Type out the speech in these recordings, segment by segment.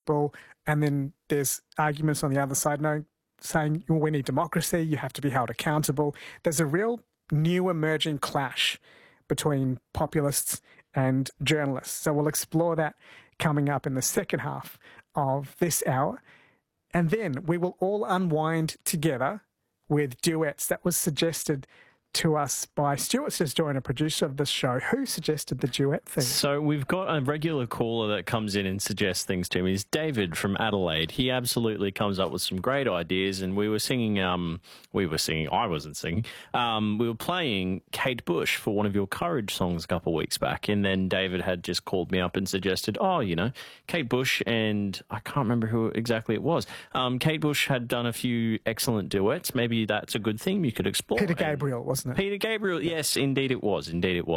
people, and then there's arguments on the other side saying we need democracy, you have to be held accountable. There's a real new emerging clash between populists and journalists. So we'll explore that coming up in the second half of this hour. And then we will all unwind together with duets. That was suggested to us by Stuart Sisjoy, a producer of this show. Who suggested the duet thing? So we've got a regular caller that comes in and suggests things to me. It's David from Adelaide. He absolutely comes up with some great ideas, and I wasn't singing. We were playing Kate Bush for one of your Courage songs a couple of weeks back, and then David had just called me up and suggested, Kate Bush, and I can't remember who exactly it was. Kate Bush had done a few excellent duets. Maybe that's a good theme you could explore. Peter Gabriel, wasn't it? Peter Gabriel, yes, indeed it was.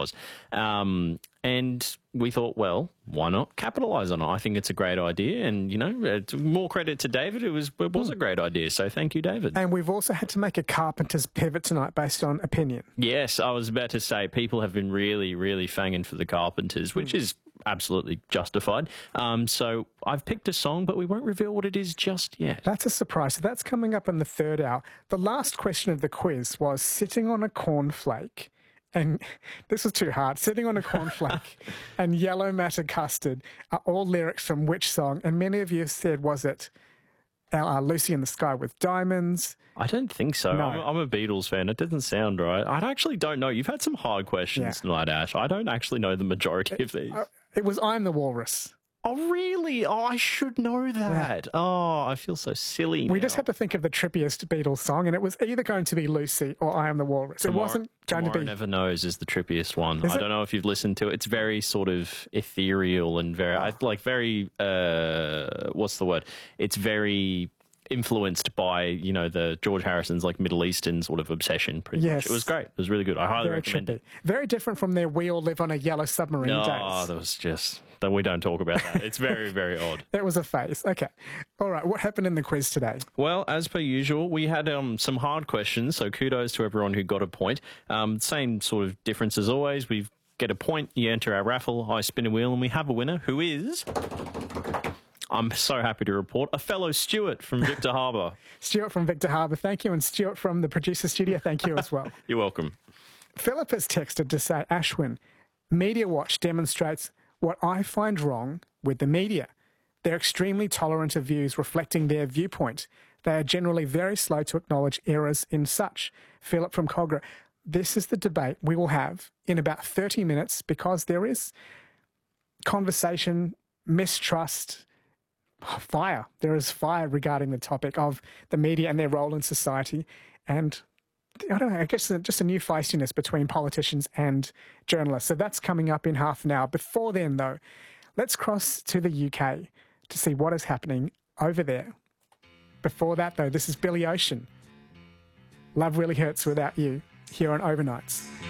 And we thought, well, why not capitalise on it? I think it's a great idea, and, more credit to David. It was a great idea, so thank you, David. And we've also had to make a Carpenters pivot tonight based on opinion. Yes, I was about to say, people have been really, really fanging for the Carpenters, which is absolutely justified. So I've picked a song, but we won't reveal what it is just yet. That's a surprise. So that's coming up in the third hour. The last question of the quiz was sitting on a cornflake, and this was too hard, sitting on a cornflake and yellow matter custard are all lyrics from which song? And many of you said, was it Lucy in the Sky with Diamonds? I don't think so. No. I'm a Beatles fan. It doesn't sound right. I actually don't know. You've had some hard questions tonight, Ash. I don't actually know the majority of these. It was I'm the Walrus. Oh, really? Oh, I should know that. Yeah. Oh, I feel so silly We now. just had to think of the trippiest Beatles song, and it was either going to be Lucy or I Am the Walrus. It wasn't going to be... Never Knows is the trippiest one. I don't know if you've listened to it. It's very sort of ethereal and very... what's the word? It's very... influenced by, the George Harrison's Middle Eastern sort of obsession. Pretty much. It was great. It was really good. I highly recommend it. Very different from their We All Live on a Yellow Submarine days. Oh, that was just... We don't talk about that. It's very, very odd. That was a phase. Okay. All right. What happened in the quiz today? Well, as per usual, we had some hard questions, so kudos to everyone who got a point. Same sort of difference as always. We get a point, you enter our raffle, I spin a wheel, and we have a winner who is... I'm so happy to report, a fellow Stuart from Victor Harbour. Stuart from Victor Harbour, thank you. And Stuart from the producer studio, thank you as well. You're welcome. Philip has texted to say, Ashwin, Media Watch demonstrates what I find wrong with the media. They're extremely tolerant of views reflecting their viewpoint. They are generally very slow to acknowledge errors in such. Philip from Cogra. This is the debate we will have in about 30 minutes because there is conversation, mistrust, fire. There is fire regarding the topic of the media and their role in society. And I don't know, I guess just a new feistiness between politicians and journalists. So that's coming up in half an hour. Before then, though, let's cross to the UK to see what is happening over there. Before that, though, this is Billy Ocean. Love Really Hurts Without You, here on Overnights.